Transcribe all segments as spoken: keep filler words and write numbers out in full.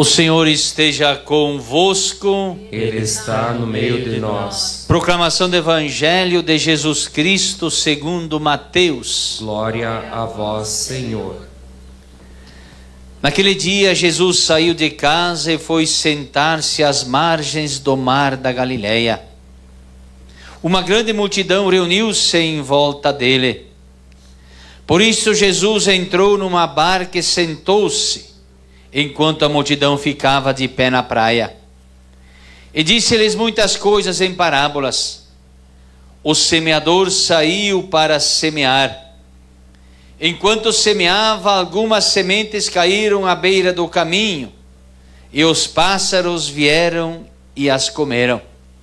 O Senhor esteja convosco. Ele está no meio de nós. Proclamação do Evangelho de Jesus Cristo segundo Mateus. Glória a vós, Senhor. Naquele dia Jesus saiu de casa e foi sentar-se às margens do mar da Galileia. Uma grande multidão reuniu-se em volta dele. Por isso Jesus entrou numa barca e sentou-se, enquanto a multidão ficava de pé na praia. E disse-lhes muitas coisas em parábolas. O semeador saiu para semear. Enquanto semeava, algumas sementes caíram à beira do caminho, e os pássaros vieram e as comeram.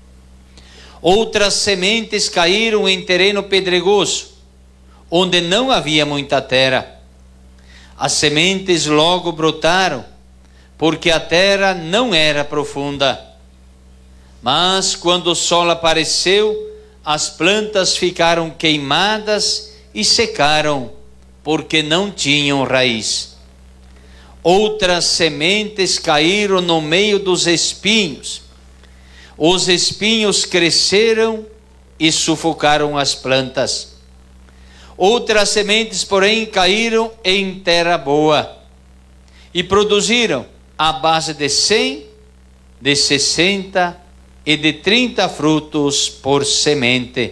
Outras sementes caíram em terreno pedregoso, onde não havia muita terra. As sementes logo brotaram, porque a terra não era profunda. Mas quando o sol apareceu, as plantas ficaram queimadas e secaram, porque não tinham raiz. Outras sementes caíram no meio dos espinhos. Os espinhos cresceram e sufocaram as plantas. Outras sementes, porém, caíram em terra boa e produziram à base de cem, de sessenta e de trinta frutos por semente.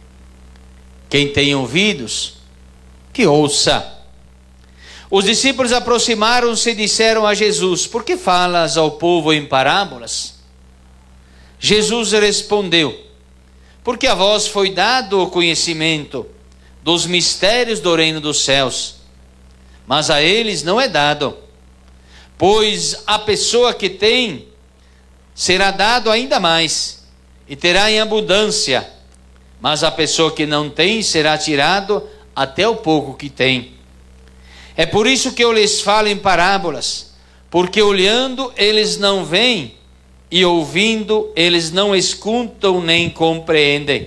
Quem tem ouvidos, que ouça. Os discípulos aproximaram-se e disseram a Jesus: por que falas ao povo em parábolas? Jesus respondeu: porque a vós foi dado o conhecimento dos mistérios do reino dos céus, mas a eles não é dado. Pois a pessoa que tem, será dado ainda mais, e terá em abundância, mas a pessoa que não tem, será tirado até o pouco que tem. É por isso que eu lhes falo em parábolas, porque olhando eles não veem, e ouvindo eles não escutam nem compreendem.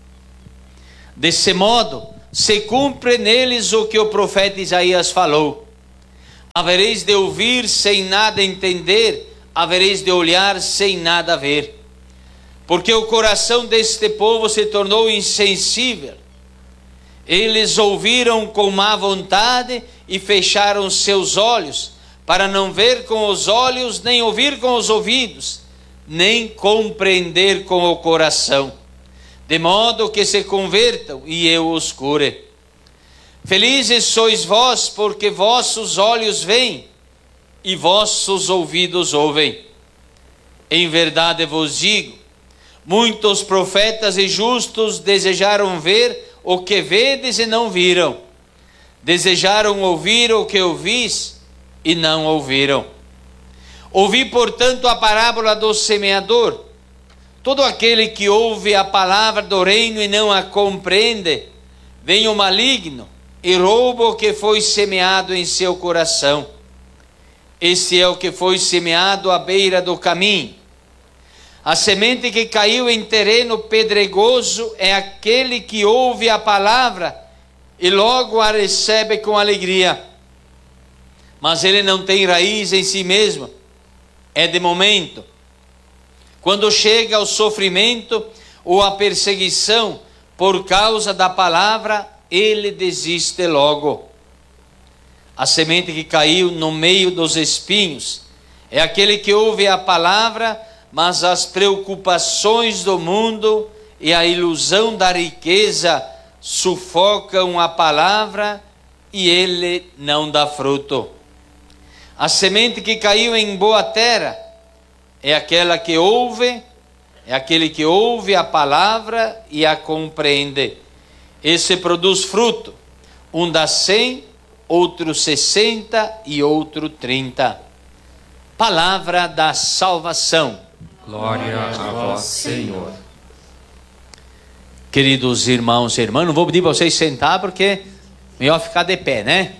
Desse modo, se cumpre neles o que o profeta Isaías falou: havereis de ouvir sem nada entender, havereis de olhar sem nada ver. Porque o coração deste povo se tornou insensível. Eles ouviram com má vontade e fecharam seus olhos, para não ver com os olhos, nem ouvir com os ouvidos, nem compreender com o coração, de modo que se convertam e eu os cure. Felizes sois vós, porque vossos olhos veem e vossos ouvidos ouvem. Em verdade vos digo, muitos profetas e justos desejaram ver o que vedes e não viram, desejaram ouvir o que ouvis e não ouviram. Ouvi, portanto, a parábola do semeador. Todo aquele que ouve a palavra do reino e não a compreende, vem o maligno e rouba o que foi semeado em seu coração. Esse é o que foi semeado à beira do caminho. A semente que caiu em terreno pedregoso é aquele que ouve a palavra e logo a recebe com alegria. Mas ele não tem raiz em si mesmo, é de momento. Quando chega o sofrimento ou a perseguição por causa da palavra, ele desiste logo. A semente que caiu no meio dos espinhos é aquele que ouve a palavra, mas as preocupações do mundo e a ilusão da riqueza sufocam a palavra e ele não dá fruto. A semente que caiu em boa terra é aquela que ouve, é aquele que ouve a palavra e a compreende. Esse produz fruto, um dá cem, outro sessenta e outro trinta. Palavra da salvação. Glória a vós, Senhor. Queridos irmãos e irmãs, não vou pedir para vocês sentar, porque é melhor ficar de pé, né?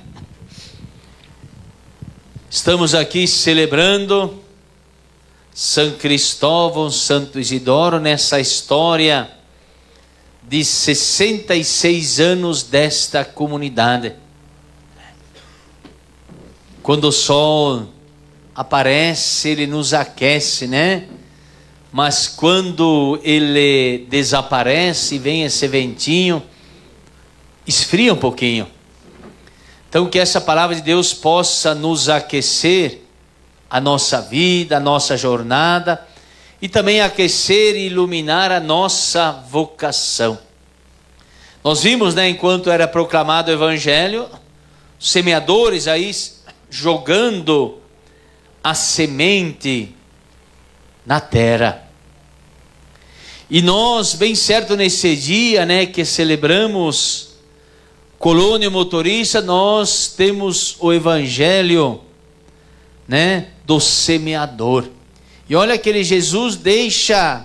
Estamos aqui celebrando São Cristóvão, Santo Isidoro, nessa história de sessenta e seis anos desta comunidade. Quando o sol aparece, ele nos aquece, né? Mas quando ele desaparece, vem esse ventinho, esfria um pouquinho. Então que essa palavra de Deus possa nos aquecer a nossa vida, a nossa jornada, e também aquecer e iluminar a nossa vocação. Nós vimos, né, enquanto era proclamado o Evangelho, semeadores aí jogando a semente na terra. E nós, bem certo, nesse dia, né, que celebramos Colônia Motorista, nós temos o Evangelho, né, do semeador. E olha que ele, Jesus deixa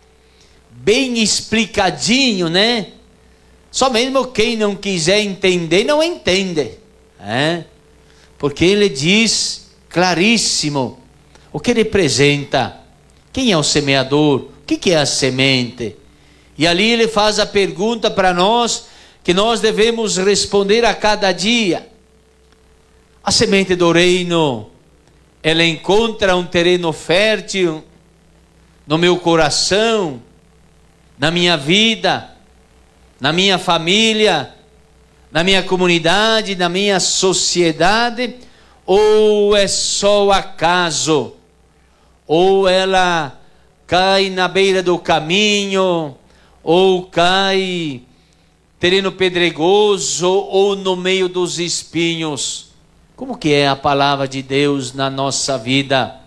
bem explicadinho, né? Só mesmo quem não quiser entender, não entende, né? Porque ele diz claríssimo o que representa, quem é o semeador, o que é a semente. E ali ele faz a pergunta para nós, que nós devemos responder a cada dia. A semente do reino, ela encontra um terreno fértil no meu coração, na minha vida, na minha família, na minha comunidade, na minha sociedade, ou é só o acaso, ou ela cai na beira do caminho, ou cai terreno pedregoso, ou no meio dos espinhos. Como que é a palavra de Deus na nossa vida?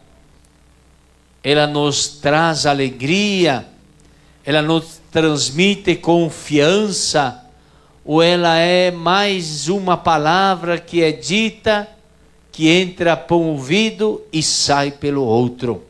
Ela nos traz alegria, ela nos transmite confiança, ou ela é mais uma palavra que é dita, que entra por um ouvido e sai pelo outro?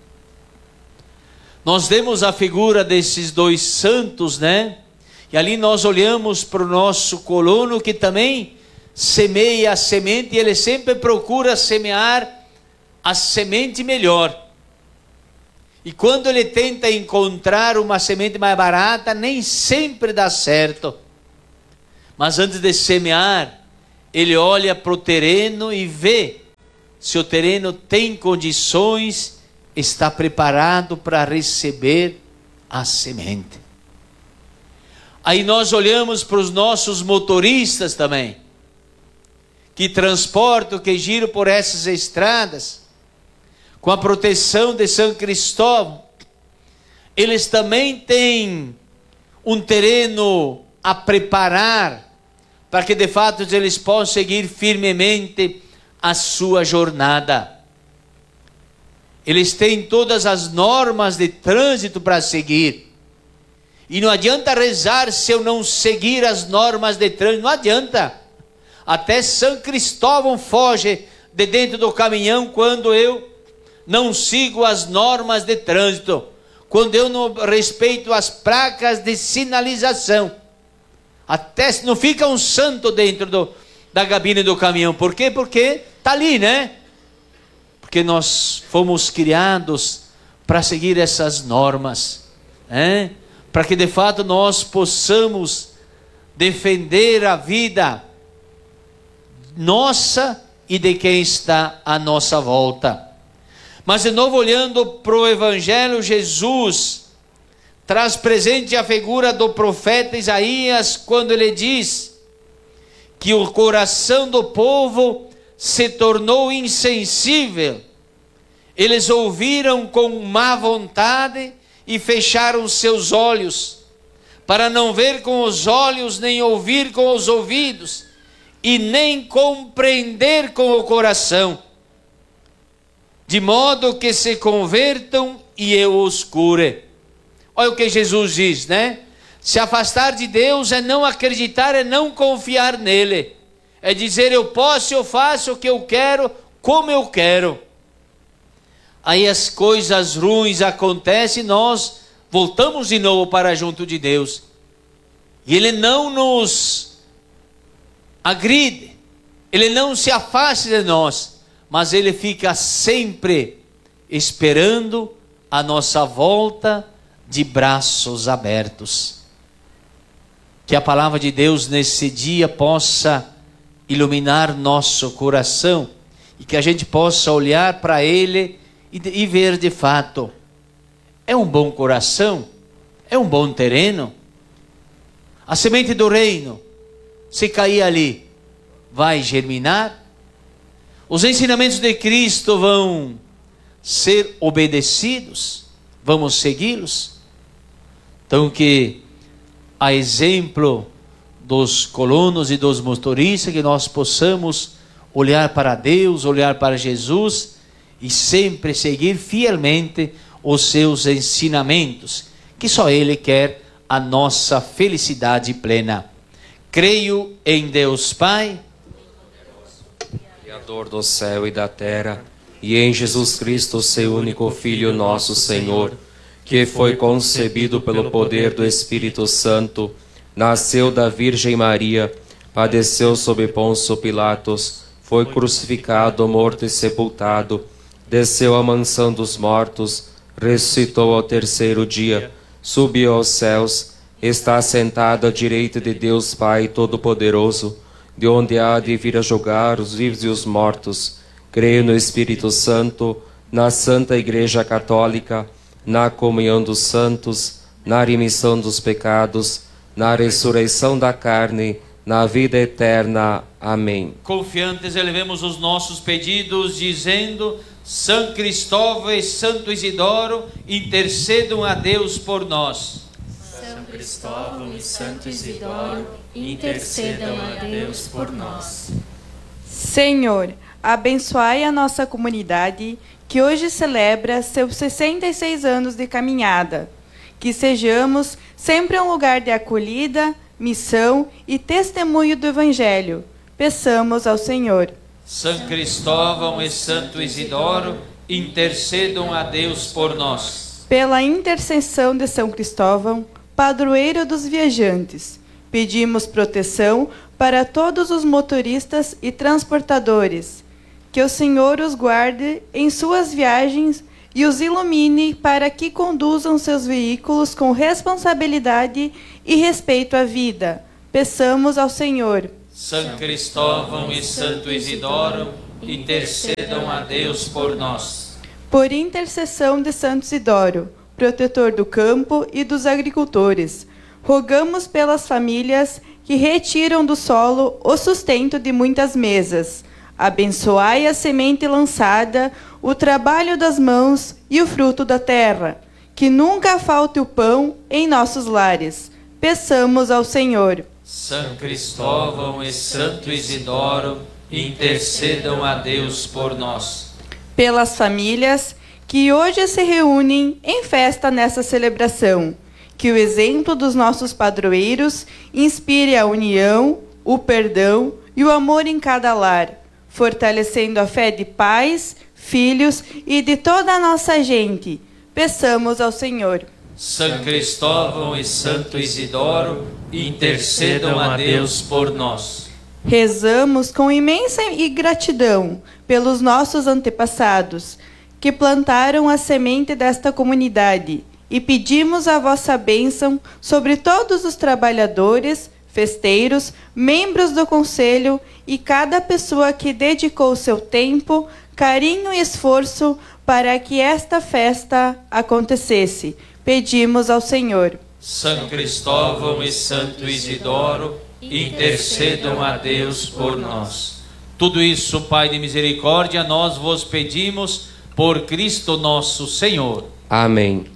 Nós vemos a figura desses dois santos, né? E ali nós olhamos para o nosso colono, que também semeia a semente, e ele sempre procura semear a semente melhor. E quando ele tenta encontrar uma semente mais barata, nem sempre dá certo. Mas antes de semear, ele olha para o terreno e vê se o terreno tem condições, está preparado para receber a semente. Aí nós olhamos para os nossos motoristas também, que transportam, que giram por essas estradas, com a proteção de São Cristóvão. Eles também têm um terreno a preparar, para que de fato eles possam seguir firmemente a sua jornada. Eles têm todas as normas de trânsito para seguir. E não adianta rezar se eu não seguir as normas de trânsito, não adianta. Até São Cristóvão foge de dentro do caminhão quando eu não sigo as normas de trânsito, quando eu não respeito as placas de sinalização. Até não fica um santo dentro do, da cabine do caminhão. Por quê? Porque está ali, né? Porque nós fomos criados para seguir essas normas, né? Para que de fato nós possamos defender a vida nossa e de quem está à nossa volta. Mas de novo, olhando para o Evangelho, Jesus traz presente a figura do profeta Isaías, quando ele diz que o coração do povo se tornou insensível. Eles ouviram com má vontade e fecharam seus olhos, para não ver com os olhos, nem ouvir com os ouvidos, e nem compreender com o coração, de modo que se convertam e eu os cure. Olha o que Jesus diz, né? Se afastar de Deus é não acreditar, é não confiar nele. É dizer, eu posso, eu faço o que eu quero, como eu quero. Aí as coisas ruins acontecem e nós voltamos de novo para junto de Deus. E ele não nos agride, ele não se afasta de nós, mas ele fica sempre esperando a nossa volta de braços abertos. Que a palavra de Deus nesse dia possa iluminar nosso coração e que a gente possa olhar para ele e, e ver de fato, é um bom coração, é um bom terreno. A semente do reino, se cair ali, vai germinar. Os ensinamentos de Cristo vão ser obedecidos, vamos segui-los. Então que, a exemplo dos colonos e dos motoristas, que nós possamos olhar para Deus, olhar para Jesus e sempre seguir fielmente os seus ensinamentos, que só Ele quer a nossa felicidade plena. Creio em Deus Pai, Criador do céu e da terra, e em Jesus Cristo, seu único Filho, nosso Senhor, que foi concebido pelo poder do Espírito Santo, nasceu da Virgem Maria, padeceu sob Pôncio Pilatos, foi crucificado, morto e sepultado, desceu à mansão dos mortos, ressuscitou ao terceiro dia, subiu aos céus, está sentado à direita de Deus Pai Todo-Poderoso, de onde há de vir a julgar os vivos e os mortos. Creio no Espírito Santo, na Santa Igreja Católica, na comunhão dos santos, na remissão dos pecados, na ressurreição da carne, na vida eterna. Amém. Confiantes elevemos os nossos pedidos, dizendo: São Cristóvão e Santo Isidoro, intercedam a Deus por nós. São Cristóvão e Santo Isidoro, intercedam a Deus por nós. Senhor, abençoai a nossa comunidade, que hoje celebra seus sessenta e seis anos de caminhada. Que sejamos sempre um lugar de acolhida, missão e testemunho do Evangelho. Peçamos ao Senhor. São Cristóvão e Santo Isidoro, intercedam a Deus por nós. Pela intercessão de São Cristóvão, padroeiro dos viajantes, pedimos proteção para todos os motoristas e transportadores. Que o Senhor os guarde em suas viagens e os ilumine para que conduzam seus veículos com responsabilidade e respeito à vida. Peçamos ao Senhor. São Cristóvão e Santo Isidoro, intercedam a Deus por nós. Por intercessão de Santo Isidoro, protetor do campo e dos agricultores, rogamos pelas famílias que retiram do solo o sustento de muitas mesas. Abençoai a semente lançada, o trabalho das mãos e o fruto da terra. Que nunca falte o pão em nossos lares. Peçamos ao Senhor. São Cristóvão e Santo Isidoro, intercedam a Deus por nós. Pelas famílias que hoje se reúnem em festa nessa celebração. Que o exemplo dos nossos padroeiros inspire a união, o perdão e o amor em cada lar, fortalecendo a fé de pais, filhos e de toda a nossa gente. Peçamos ao Senhor. São Cristóvão e Santo Isidoro, intercedam a Deus por nós. Rezamos com imensa gratidão pelos nossos antepassados, que plantaram a semente desta comunidade, e pedimos a vossa bênção sobre todos os trabalhadores, festeiros, membros do conselho e cada pessoa que dedicou seu tempo, carinho e esforço para que esta festa acontecesse. Pedimos ao Senhor. São Cristóvão e Santo Isidoro, intercedam a Deus por nós. Tudo isso, Pai de misericórdia, nós vos pedimos por Cristo nosso Senhor. Amém.